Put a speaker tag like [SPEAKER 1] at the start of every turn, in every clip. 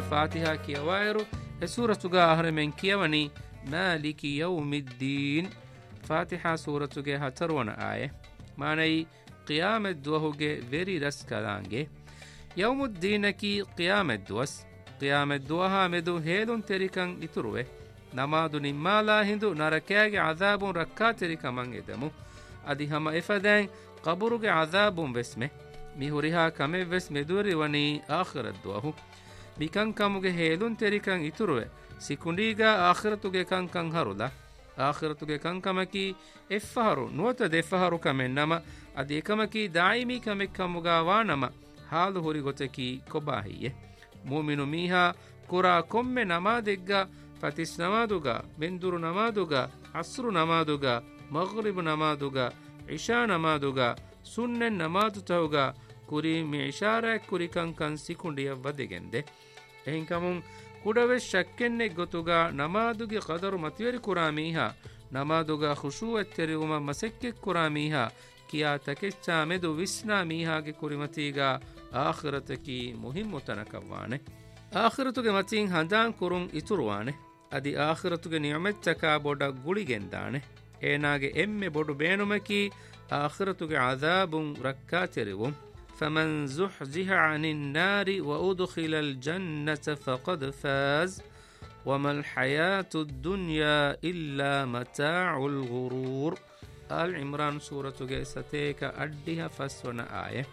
[SPEAKER 1] الفاتحة كيوائر سورة آخر من كيواني مالك يوم الدين فاتحة سورة هترون آية معنى قيامة دوهوغي فيري رس كلانجي يوم الدين كي قيامة دوس قيامة دوها مدو هيلون تريكن اتروه نمادو نمالا هندو نركاغي عذاب ركا تريكا من ادمو ادي هما افدين قبروغي عذاب بسمه ميهوريها كمي بس مدوري وني آخرت دوهو بكن كموغي هيلون تريكن اتروه سيكونيغا آخرتوغي كن كن هرولا آخرتوغي كن كمكي افهرو نوتا دفهرو كمن نما ادي كمكي دائمي كمك كموغا وانما حال هوري غوتكي كوباهيه مؤمنو ميها كورا كم نمادغا فتس نمادوغا بندور نمادوغا عصر نمادوغا مغرب نمادوغا عشاء نمادوغا سنن نمادوتوغا كوري معشاره كوري كان كان سيكونديا ودگنده اين كمون كودوي شكنه غوتوغا نمادوغي قدر متيري كوراميها نمادوغا خشوع تريوما مسكك كوراميها كيا تكچا مدو وسنا ميهاگه كوريمتيغا آخرتكي مهم تنكوانه آخرتوگه متين هندان كورون اتروانه ادي آخرتوگه نعمتكا بودا گوليگندانه ايناگه ام بودو بينومكي آخرتوگه عذاب ركاتريوم فمن زحزح عن النار وأدخل الجنة فقد فاز وما الحياة الدنيا إلا متاع الغرور آل عمران سورة ستيك أديها فسونا آية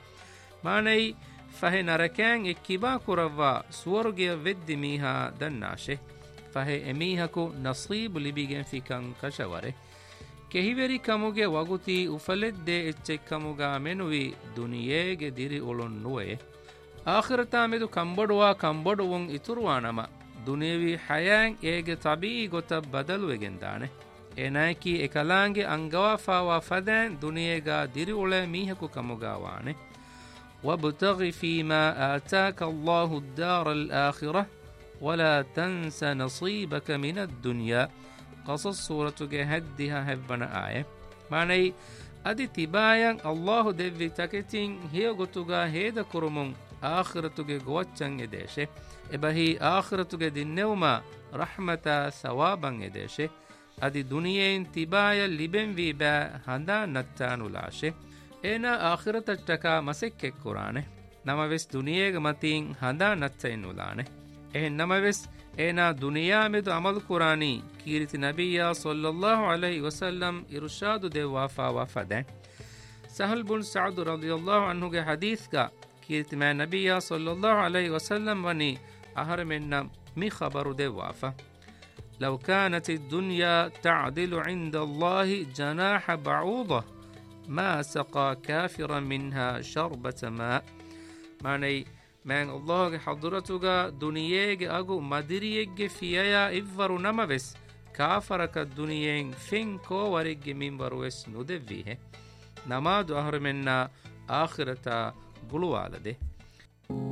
[SPEAKER 1] ماني فهي نركان اكبا كروا سورغي ود ميها دناشه فهي اميهكو نصيب لبيگن في كان كشوره كهيوري كموگه وغوتي افلد دي اچك كموگا منوي دنياگه ديري اولون نوه آخرتا مدو كمبودوا كمبودون اتروانما دنيوي حيان ايگه طبيعي گوتا بدل وگندانه එනයිකි එකලාංගේ අංගවාෆාවා ෆදෑන් දුනියේගා දිරිඋල මීහකු කමුගාවානේ وابتغ فيما آتاك الله الدار الآخرة ولا تنس نصيبك من الدنيا قصص سورة هدها هبنا آية معنى أدي تبايا الله دبي تكتين هي قطوغا هيدا كرمون آخرتوغي قواتشان يديشه إبهي آخرتوغي دينوما رحمة ثوابا يديشه ادي دنيين تبايا لبن ويبا هندا نتانو لاشه اينا آخرت اتكا مسكك قرانه نمويس دنياغ متين هندا نتينو لانه نمويس اينا دنيا مدو عمل قراني كيرت نبي صلى الله عليه وسلم ارشاد دي وافا وفده سهل بن سعد رضي الله عنه کے حدیث کا كيرت ما نبي صلى الله عليه وسلم وني اهر من مي خبر دي وافا لو كانت الدنيا تعدل عند الله جناح بعوضة ما سقى كافرا منها شربة ماء معني من الله حضرتك دنياك أغو مدريك فيها إفر نمبس كافرك الدنيا فين كو ورق من بروس ندفيه نماد أهر منا آخرة قلوا على ده